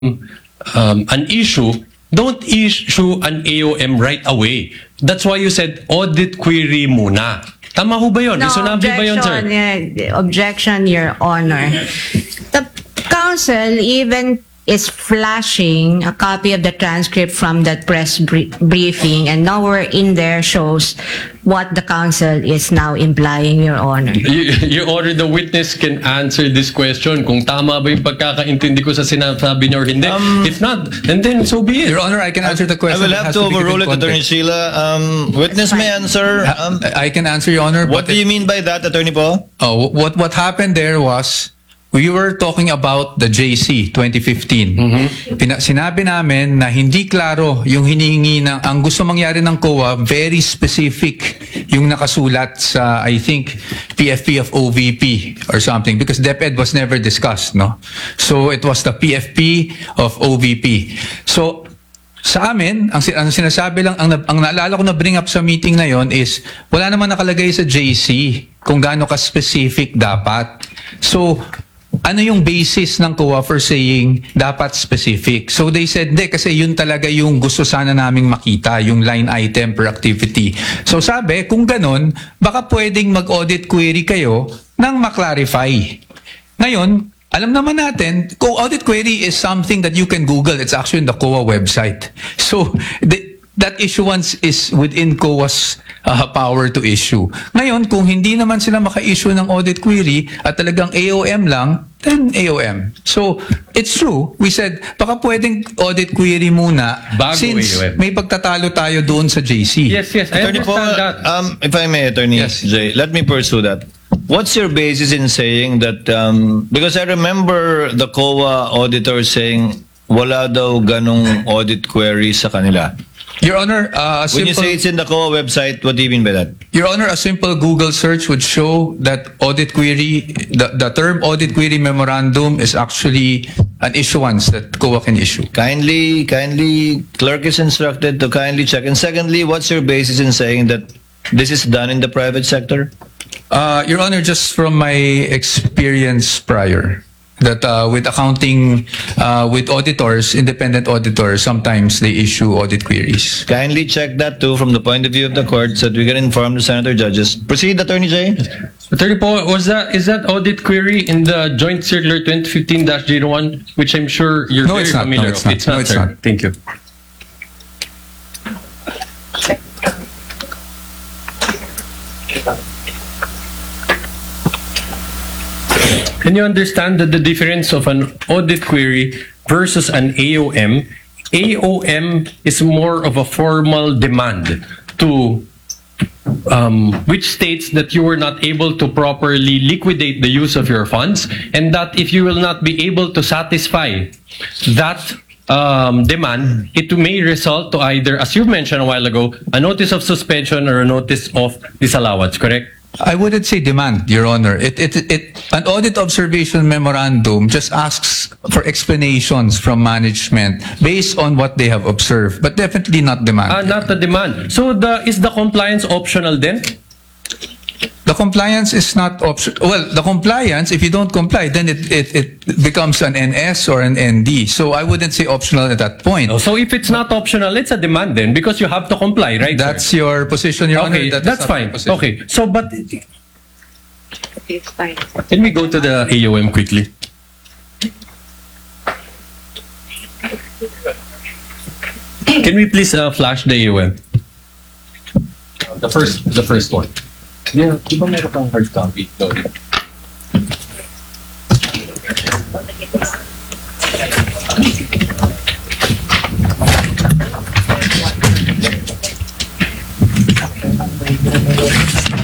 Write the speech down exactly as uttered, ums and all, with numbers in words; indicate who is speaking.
Speaker 1: um, an issue, don't issue an A O M right away. That's why you said audit query muna. Tama ho ba yun?
Speaker 2: No,
Speaker 1: Reasonable ba yun, sir?
Speaker 2: objection, yeah, objection, Your Honor. The counsel even is flashing a copy of the transcript from that press br- briefing, and nowhere in there shows what the counsel is now implying, Your Honor.
Speaker 1: You, Your Honor, the witness can answer this question kung tama ba yung pagkakaintindi ko sa sinasabi niya or hindi.
Speaker 3: Um,
Speaker 1: If not, and then so be it.
Speaker 4: Your Honor, I can answer the
Speaker 3: I
Speaker 4: question.
Speaker 3: will
Speaker 4: It
Speaker 3: have
Speaker 4: has
Speaker 3: to
Speaker 4: be given
Speaker 3: overrule it, Attorney
Speaker 4: context.
Speaker 3: Sheila. Um, witness may answer. Um,
Speaker 4: I I can answer, Your Honor.
Speaker 3: what
Speaker 4: but
Speaker 3: do you mean by that, Attorney Paul?
Speaker 4: Oh, what what happened there was we were talking about the J C twenty fifteen. Pina, sinabi namin na hindi klaro yung hinihingi ng ang gusto mangyari ng C O A, very specific yung nakasulat sa I think P F P of O V P or something, because DepEd was never discussed, no? So it was the P F P of O V P. So sa amin, ang, ang sinasabi lang, ang, ang naalala ko na bring up sa meeting na yon is, wala naman nakalagay sa J C kung gaano ka-specific dapat. So, ano yung basis ng C O A for saying dapat specific? So they said, hindi, kasi yun talaga yung gusto sana naming makita, yung line item per activity. So sabi, kung ganun, baka pwedeng mag-audit query kayo nang maklarify. Ngayon, alam naman natin, audit query is something that you can Google. It's actually in the C O A website. So, the, that issuance is within C O A's uh, power to issue. Ngayon, kung hindi naman sila maka-issue ng audit query at talagang A O M lang, then A O M. So, it's true. We said, baka pwedeng audit query muna
Speaker 1: Bago
Speaker 4: since
Speaker 1: A O M.
Speaker 4: may pagtatalo tayo doon sa J C.
Speaker 1: Yes, yes, I
Speaker 3: Attorney Paul,
Speaker 1: understand that.
Speaker 3: um, if I may, Attorney
Speaker 4: Yes.
Speaker 3: Jay, let me pursue that. What's your basis in saying that, um, because I remember the C O A auditor saying, wala daw ganong audit query sa kanila.
Speaker 4: Your Honor, uh, a
Speaker 3: When you
Speaker 4: simple-
Speaker 3: say it's in the C O A website, what do you mean by that?
Speaker 4: Your Honor, a simple Google search would show that audit query, the, the term audit query memorandum is actually an issuance that C O A can issue.
Speaker 3: Kindly, kindly, clerk is instructed to kindly check. And secondly, what's your basis in saying that this is done in the private sector?
Speaker 4: Uh, Your Honor, just from my experience prior, that uh, with accounting, uh, with auditors, independent auditors, sometimes they issue audit queries.
Speaker 3: Kindly check that too from the point of view of the court so that we can inform the senator judges. Proceed, Attorney Jay.
Speaker 1: Attorney Paul, was that, is that audit query in the Joint Circular twenty fifteen dash zero one, which I'm sure you're
Speaker 4: No,
Speaker 1: very
Speaker 4: it's not. No,
Speaker 1: familiar
Speaker 4: it's
Speaker 1: with?
Speaker 4: not.
Speaker 1: It's not,
Speaker 4: No, it's
Speaker 1: sir.
Speaker 4: not.
Speaker 1: Thank you. Can you understand that the difference of an audit query versus an A O M? A O M is more of a formal demand to um, which states that you were not able to properly liquidate the use of your funds, and that if you will not be able to satisfy that um, demand, it may result to either, as you mentioned a while ago, a notice of suspension or a notice of disallowance, correct?
Speaker 4: I wouldn't say demand, Your Honor. It, it, it, an audit observation memorandum just asks for explanations from management based on what they have observed, but definitely not demand.
Speaker 1: Ah, not the demand. So the is the compliance optional then?
Speaker 4: The compliance is not optional. Well, the compliance, if you don't comply, then it, it, it becomes an N S or an N D. So I wouldn't say optional at that point.
Speaker 1: Oh, so if it's not optional, it's a demand then because you have to comply, right? sir?
Speaker 4: That's your position, Your Honor.
Speaker 1: Okay,
Speaker 4: That is
Speaker 1: that's
Speaker 4: not my
Speaker 1: fine.
Speaker 4: position.
Speaker 1: Okay, so but
Speaker 2: It's fine.
Speaker 1: can we go to the A O M quickly? Can we please uh, flash the A O M? The first, the first one. Yeah, di ba meron kang hard copy? Sorry.